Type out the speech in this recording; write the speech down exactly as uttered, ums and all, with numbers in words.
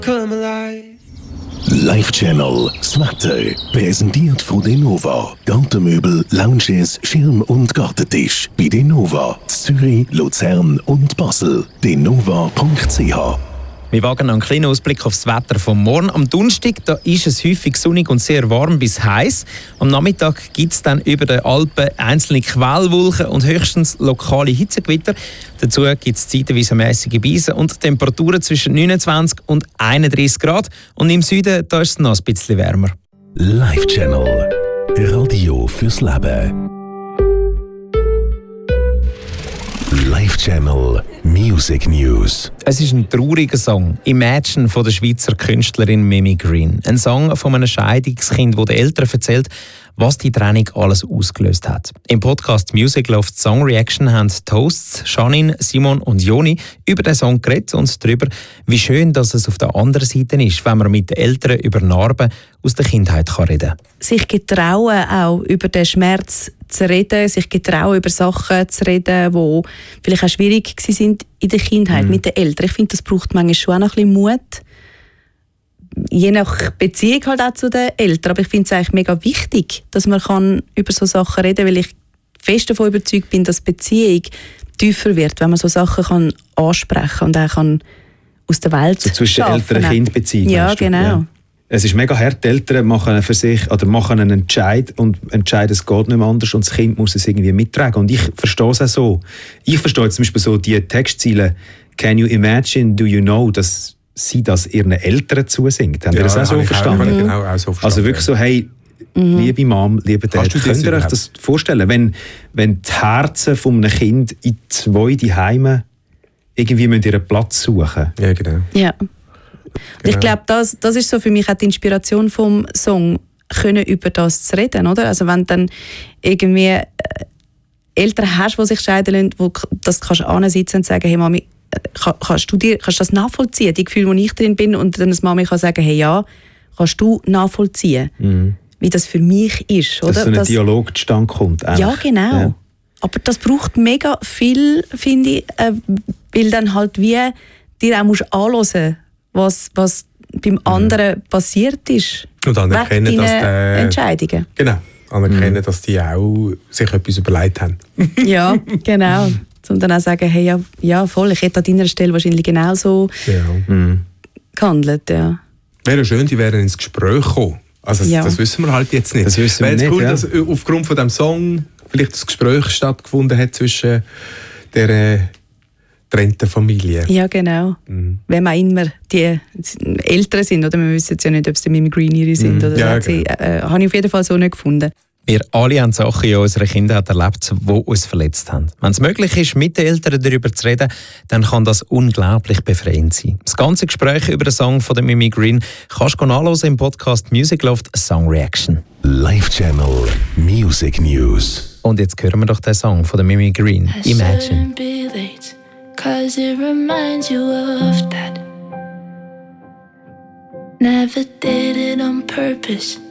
Come alive. Live Channel, das Wetter, präsentiert von Denova. Gartenmöbel, Lounges, Schirm- und Gartentisch. Bei Denova, Zürich, Luzern und Basel. denova punkt c h. Wir wagen einen kleinen Ausblick auf das Wetter vom Morgen. Am Donnerstag da ist es häufig sonnig und sehr warm bis heiß. Am Nachmittag gibt es dann über den Alpen einzelne Quellwolken und höchstens lokale Hitzegewitter. Dazu gibt es zeitweise mäßige Beisen und Temperaturen zwischen neunundzwanzig und einunddreißig Grad. Und im Süden da ist es noch ein bisschen wärmer. Live Channel, Radio fürs Leben. Live Channel Music News. Es ist ein trauriger Song, «Imagine» von der Schweizer Künstlerin Mimi Green. Ein Song von einem Scheidungskind, das den Eltern erzählt, was die Trennung alles ausgelöst hat. Im Podcast «Music Love Song Reaction» haben die Hosts Janine, Simon und Joni über den Song geredet und darüber, wie schön dass es auf der anderen Seite ist, wenn man mit den Eltern über Narben aus der Kindheit reden kann. Sich getrauen, auch über den Schmerz zu reden, sich getrauen, über Sachen zu reden, die vielleicht auch schwierig waren in der Kindheit mhm. mit den Eltern. Ich finde, das braucht manchmal schon auch noch ein bisschen Mut. Je nach Beziehung halt auch zu den Eltern. Aber ich finde es eigentlich mega wichtig, dass man kann über so Sachen reden kann, weil ich fest davon überzeugt bin, dass Beziehung tiefer wird, wenn man so Sachen kann ansprechen und auch kann aus der Welt so zwischen schaffen. Eltern- und Kind-Beziehung. Ja, genau. Ja. Es ist mega hart. Die Eltern machen für sich oder machen einen Entscheid und entscheiden, es geht nicht mehr anders und das Kind muss es irgendwie mittragen. Und ich verstehe es auch so. Ich verstehe zum Beispiel so die Textziele «Can you imagine, do you know», dass sie das ihren Eltern zusingt. Haben ja, ihr das auch so verstanden? Auch, genau, auch so verstanden? Also wirklich so, hey, mhm. liebe Mom, liebe Dad, könnt ihr euch das vorstellen, wenn, wenn die Herzen von einem Kind in zwei Heime irgendwie müssen ihren Platz suchen? Ja, genau. Ja. Und ich glaube, das, das ist so für mich auch die Inspiration vom Song, können über das zu reden, oder? Also wenn dann irgendwie äh, Eltern hast, die sich scheiden lassen, wo das kannst du ansitzen und sagen, hey Mami, kann, kannst du dir, kannst das nachvollziehen, die Gefühle, wo ich drin bin, und dann das Mami kann sagen, hey ja, kannst du nachvollziehen, mhm. wie das für mich ist, oder? Dass so ein das, Dialog zustande kommt. Eigentlich. Ja, genau. Ja. Aber das braucht mega viel, finde ich, äh, weil dann halt wie dir auch musst anhören, was, was beim anderen mhm. passiert ist. Und anerkennen, dass der, Entscheidungen. Genau, anerkennen, mhm. dass die auch sich etwas überlegt haben. Ja, genau. Und dann auch sagen, hey, ja, ja voll, ich hätte an deiner Stelle wahrscheinlich genauso ja. mhm. gehandelt. Ja. Wäre schön, die wären ins Gespräch gekommen. Also das, ja. das wissen wir halt jetzt nicht. Das wissen wir Wäre es cool, nicht, dass ja. aufgrund von dem Song vielleicht das Gespräch stattgefunden hat zwischen der getrennten Familie. Ja, genau. Mhm. Wenn man immer die Eltern sind, oder wir wissen jetzt ja nicht, ob es die Mimi Green ihre sind, mhm. oder ja, genau. sie, äh, habe ich auf jeden Fall so nicht gefunden. Wir alle haben Sachen in unserer Kindheit erlebt, die uns verletzt haben. Wenn es möglich ist, mit den Eltern darüber zu reden, dann kann das unglaublich befreiend sein. Das ganze Gespräch über den Song von der Mimi Green kannst du nachhören im Podcast «Music Love Song Reaction». Live Channel Music News. Und jetzt hören wir doch den Song von der Mimi Green, «Imagine». Cause it reminds you of that. Never did it on purpose.